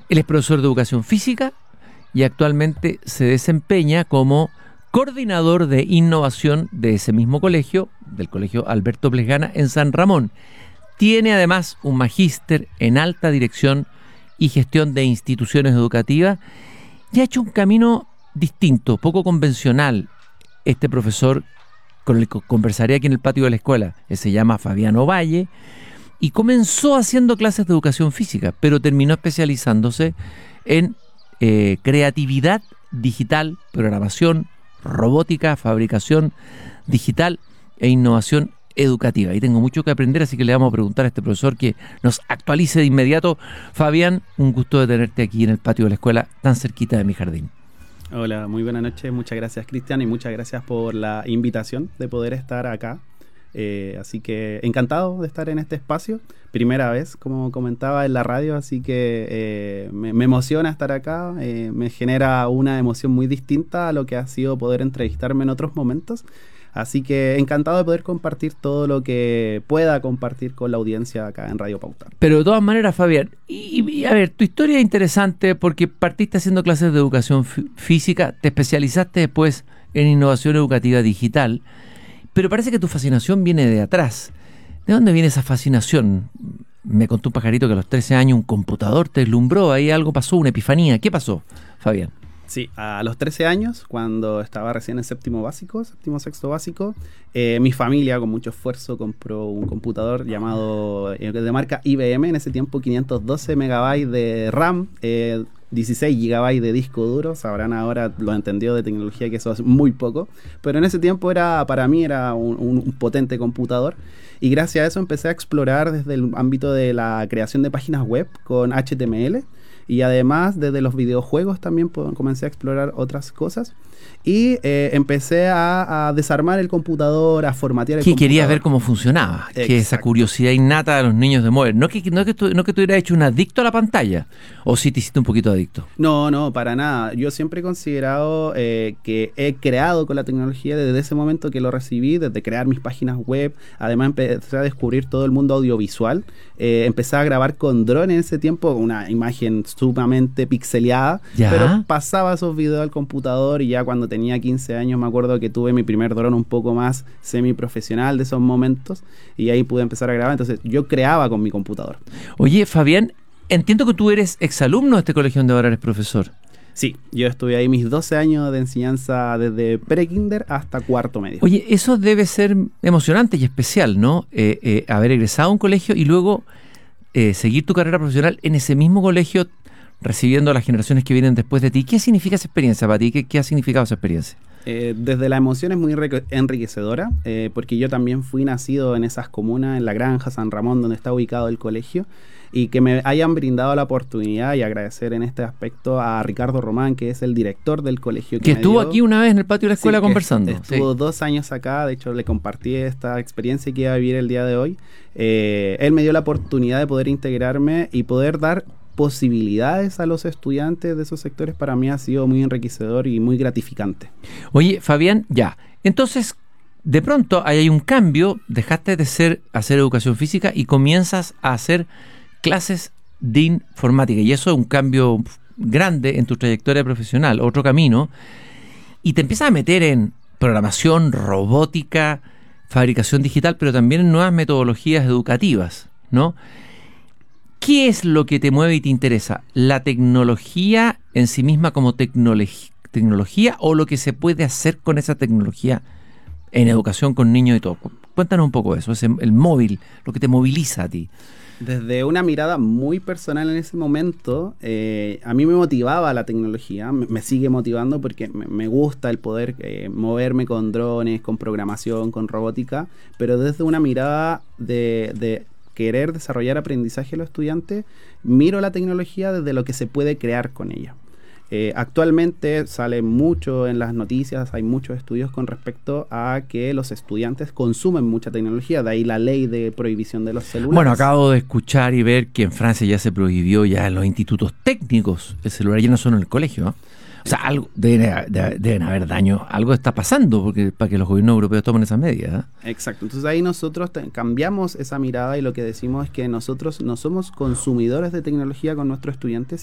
Él es profesor de educación física y actualmente se desempeña como coordinador de innovación de ese mismo colegio, del Colegio Alberto Plesgana en San Ramón. Tiene además un magíster en alta dirección y gestión de instituciones educativas y ha hecho un camino distinto, poco convencional. Este profesor con el que conversaré aquí en el patio de la escuela, que se llama Fabián Ovalle, y comenzó haciendo clases de educación física, pero terminó especializándose en creatividad digital, programación, robótica, fabricación digital e innovación educativa. Y tengo mucho que aprender, así que le vamos a preguntar a este profesor que nos actualice de inmediato. Fabián, un gusto de tenerte aquí en el patio de la escuela, tan cerquita de mi jardín. Hola, muy buenas noches. Muchas gracias, Cristian, y muchas gracias por la invitación de poder estar acá. Así que encantado de estar en este espacio. Primera vez, como comentaba, en la radio, así que me emociona estar acá. Me genera una emoción muy distinta a lo que ha sido poder entrevistarme en otros momentos. Así que encantado de poder compartir todo lo que pueda compartir con la audiencia acá en Radio Pauta. Pero de todas maneras, Fabián, y a ver, tu historia es interesante porque partiste haciendo clases de educación física, te especializaste después en innovación educativa digital, pero parece que tu fascinación viene de atrás. ¿De dónde viene esa fascinación? Me contó un pajarito que a los 13 años un computador te deslumbró, ahí algo pasó, una epifanía. ¿Qué pasó, Fabián? Sí, a los 13 años, cuando estaba recién en séptimo, sexto básico, mi familia con mucho esfuerzo compró un computador llamado, de marca IBM, en ese tiempo 512 megabytes de RAM, 16 gigabytes de disco duro. Sabrán ahora, lo entendido de tecnología, que eso es muy poco, pero en ese tiempo para mí era un potente computador. Y gracias a eso empecé a explorar desde el ámbito de la creación de páginas web con HTML. Y además, desde los videojuegos también comencé a explorar otras cosas. Y empecé a desarmar el computador, a formatear el computador. Querías ver cómo funcionaba. Exacto. Que esa curiosidad innata de los niños de mover. No que tú hubieras hecho un adicto a la pantalla. ¿O sí te hiciste un poquito adicto? No, para nada. Yo siempre he considerado que he creado con la tecnología desde ese momento que lo recibí, desde crear mis páginas web. Además, empecé a descubrir todo el mundo audiovisual. Empecé a grabar con dron en ese tiempo, una imagen sumamente pixeleada, pero pasaba esos videos al computador y ya cuando tenía 15 años me acuerdo que tuve mi primer dron un poco más semiprofesional de esos momentos y ahí pude empezar a grabar. Entonces yo creaba con mi computador. Oye, Fabián, entiendo que tú eres exalumno de este colegio donde ahora eres profesor. Sí, yo estuve ahí mis 12 años de enseñanza desde pre-kinder hasta cuarto medio. Oye, eso debe ser emocionante y especial, ¿no? Haber egresado a un colegio y luego seguir tu carrera profesional en ese mismo colegio, recibiendo a las generaciones que vienen después de ti. ¿Qué significa esa experiencia para ti? ¿Qué ha significado esa experiencia? Desde la emoción es muy enriquecedora, porque yo también fui nacido en esas comunas, en La Granja, San Ramón, donde está ubicado el colegio, y que me hayan brindado la oportunidad, y agradecer en este aspecto a Ricardo Román, que es el director del colegio. Que estuvo aquí una vez en el patio de la escuela conversando. Estuvo 2 años acá, de hecho le compartí esta experiencia que iba a vivir el día de hoy. Él me dio la oportunidad de poder integrarme y poder dar posibilidades a los estudiantes de esos sectores. Para mí ha sido muy enriquecedor y muy gratificante. Oye, Fabián, ya. Entonces, de pronto ahí hay un cambio, dejaste de hacer educación física y comienzas a hacer clases de informática. Y eso es un cambio grande en tu trayectoria profesional, otro camino. Y te empiezas a meter en programación, robótica, fabricación digital, pero también en nuevas metodologías educativas, ¿no? ¿Qué es lo que te mueve y te interesa? ¿La tecnología en sí misma como tecnología o lo que se puede hacer con esa tecnología en educación con niños y todo? Cuéntanos un poco de eso, el móvil, lo que te moviliza a ti. Desde una mirada muy personal en ese momento, a mí me motivaba la tecnología, me sigue motivando porque me gusta el poder moverme con drones, con programación, con robótica, pero desde una mirada de querer desarrollar aprendizaje a los estudiantes, miro la tecnología desde lo que se puede crear con ella. Actualmente sale mucho en las noticias, hay muchos estudios con respecto a que los estudiantes consumen mucha tecnología, de ahí la ley de prohibición de los celulares. Bueno, acabo de escuchar y ver que en Francia ya se prohibió ya en los institutos técnicos el celular, ya no solo en el colegio, ¿no? O sea, algo deben haber daños, algo está pasando porque para que los gobiernos europeos tomen esas medidas, ¿eh? Exacto, entonces ahí nosotros cambiamos esa mirada y lo que decimos es que nosotros no somos consumidores de tecnología con nuestros estudiantes,